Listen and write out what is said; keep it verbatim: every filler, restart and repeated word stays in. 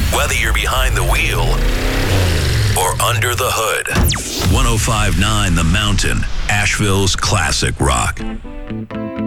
Whether you're behind the wheel or under the hood. one oh five point nine The Mountain, Asheville's classic rock.